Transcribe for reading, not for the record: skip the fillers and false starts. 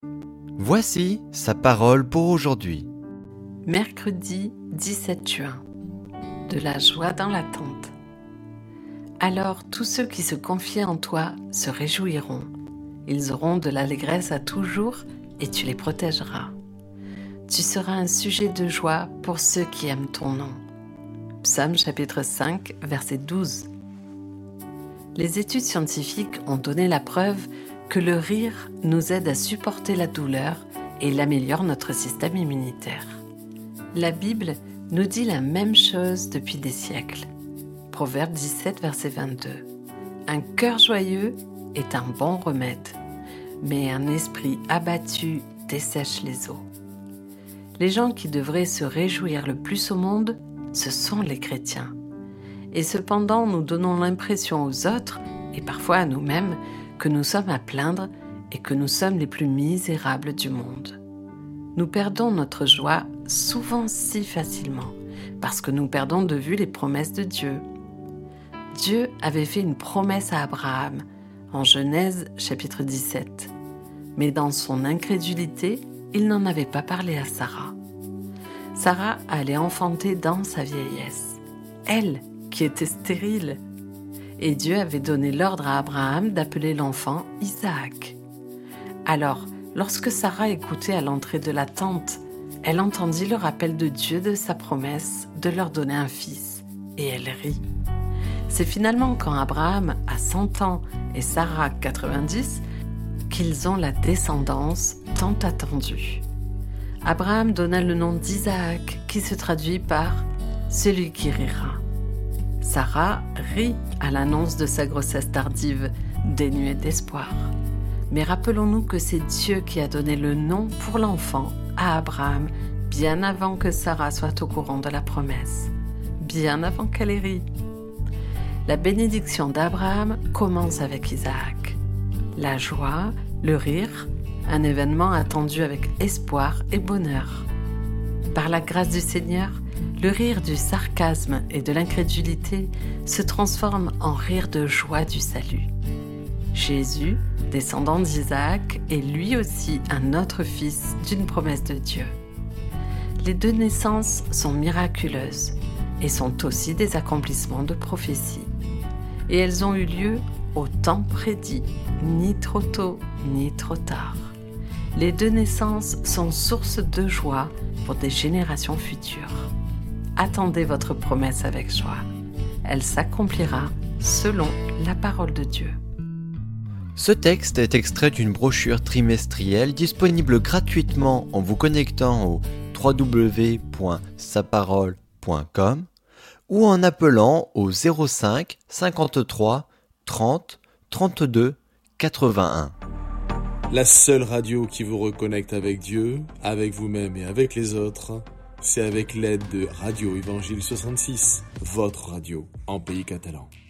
Voici sa parole pour aujourd'hui. Mercredi 17 juin. De la joie dans l'attente. Alors tous ceux qui se confient en toi se réjouiront. Ils auront de l'allégresse à toujours et tu les protégeras. Tu seras un sujet de joie pour ceux qui aiment ton nom. Psaume chapitre 5, verset 12. Les études scientifiques ont donné la preuve que le rire nous aide à supporter la douleur et il améliore notre système immunitaire. La Bible nous dit la même chose depuis des siècles. Proverbe 17, verset 22. Un cœur joyeux est un bon remède, mais un esprit abattu dessèche les eaux. Les gens qui devraient se réjouir le plus au monde, ce sont les chrétiens. Et cependant, nous donnons l'impression aux autres, et parfois à nous-mêmes, que nous sommes à plaindre et que nous sommes les plus misérables du monde. Nous perdons notre joie souvent si facilement, parce que nous perdons de vue les promesses de Dieu. Dieu avait fait une promesse à Abraham, en Genèse chapitre 17. Mais dans son incrédulité, il n'en avait pas parlé à Sarah. Sarah allait enfanter dans sa vieillesse, elle qui était stérile. Et Dieu avait donné l'ordre à Abraham d'appeler l'enfant Isaac. Alors, lorsque Sarah écoutait à l'entrée de la tente, elle entendit le rappel de Dieu de sa promesse de leur donner un fils, et elle rit. C'est finalement quand Abraham a 100 ans et Sarah 90 qu'ils ont la descendance tant attendue. Abraham donna le nom d'Isaac qui se traduit par « celui qui rira ». Sarah rit à l'annonce de sa grossesse tardive, dénuée d'espoir. Mais rappelons-nous que c'est Dieu qui a donné le nom pour l'enfant à Abraham bien avant que Sarah soit au courant de la promesse, bien avant qu'elle ait ri. La bénédiction d'Abraham commence avec Isaac. La joie, le rire, un événement attendu avec espoir et bonheur. Par la grâce du Seigneur, le rire du sarcasme et de l'incrédulité se transforme en rire de joie du salut. Jésus, descendant d'Isaac, est lui aussi un autre fils d'une promesse de Dieu. Les deux naissances sont miraculeuses et sont aussi des accomplissements de prophétie. Et elles ont eu lieu au temps prédit, ni trop tôt, ni trop tard. Les deux naissances sont source de joie pour des générations futures. Attendez votre promesse avec joie. Elle s'accomplira selon la parole de Dieu. Ce texte est extrait d'une brochure trimestrielle disponible gratuitement en vous connectant au www.saparole.com ou en appelant au 05 53 30 32 81. La seule radio qui vous reconnecte avec Dieu, avec vous-même et avec les autres, c'est avec l'aide de Radio Évangile 66, votre radio en pays catalan.